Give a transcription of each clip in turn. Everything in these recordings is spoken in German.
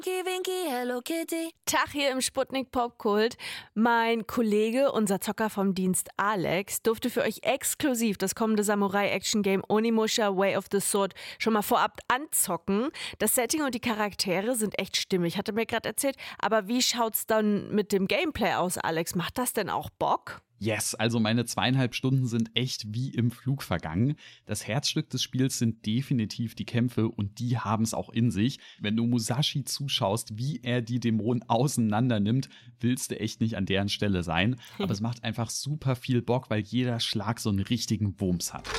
Winky, Hello Kitty. Tag hier im Sputnik Popkult. Mein Kollege, unser Zocker vom Dienst Alex, durfte für euch exklusiv das kommende Samurai-Action-Game Onimusha Way of the Sword schon mal vorab anzocken. Das Setting und die Charaktere sind echt stimmig, hat er mir gerade erzählt. Aber wie schaut's dann mit dem Gameplay aus, Alex? Macht das denn auch Bock? Yes, also meine 2,5 Stunden sind echt wie im Flug vergangen. Das Herzstück des Spiels sind definitiv die Kämpfe und die haben es auch in sich. Wenn du Musashi zuschaust, wie er die Dämonen auseinander nimmt, willst du echt nicht an deren Stelle sein. Aber es macht einfach super viel Bock, weil jeder Schlag so einen richtigen Wumms hat.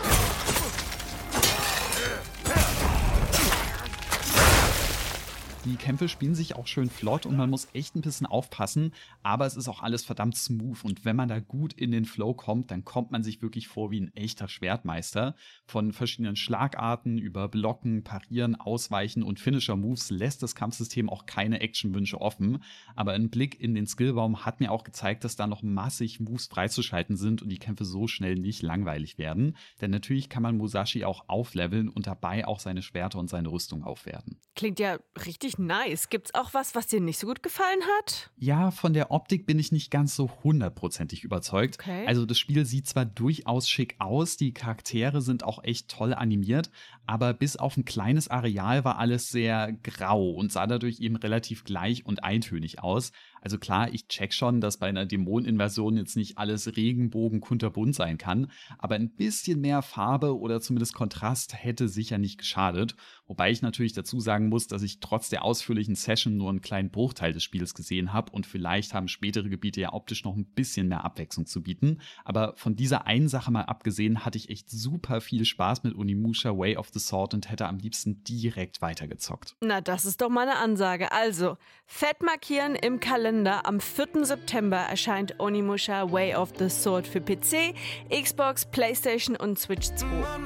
Die Kämpfe spielen sich auch schön flott und man muss echt ein bisschen aufpassen, aber es ist auch alles verdammt smooth und wenn man da gut in den Flow kommt, dann kommt man sich wirklich vor wie ein echter Schwertmeister. Von verschiedenen Schlagarten über Blocken, Parieren, Ausweichen und Finisher-Moves lässt das Kampfsystem auch keine Actionwünsche offen, aber ein Blick in den Skillbaum hat mir auch gezeigt, dass da noch massig Moves freizuschalten sind und die Kämpfe so schnell nicht langweilig werden, denn natürlich kann man Musashi auch aufleveln und dabei auch seine Schwerter und seine Rüstung aufwerten. Klingt ja richtig nice. Gibt's auch was dir nicht so gut gefallen hat? Ja, von der Optik bin ich nicht ganz so 100%ig überzeugt. Okay. Also das Spiel sieht zwar durchaus schick aus, die Charaktere sind auch echt toll animiert, aber bis auf ein kleines Areal war alles sehr grau und sah dadurch eben relativ gleich und eintönig aus. Also klar, ich check schon, dass bei einer Dämoneninvasion jetzt nicht alles regenbogenkunterbunt sein kann, aber ein bisschen mehr Farbe oder zumindest Kontrast hätte sicher nicht geschadet. Wobei ich natürlich dazu sagen muss, dass ich trotz der ausführlichen Session nur einen kleinen Bruchteil des Spiels gesehen habe und vielleicht haben spätere Gebiete ja optisch noch ein bisschen mehr Abwechslung zu bieten. Aber von dieser einen Sache mal abgesehen, hatte ich echt super viel Spaß mit Onimusha Way of the Sword und hätte am liebsten direkt weitergezockt. Na, das ist doch mal eine Ansage. Also, fett markieren im Kalender. Am 4. September erscheint Onimusha Way of the Sword für PC, Xbox, PlayStation und Switch 2.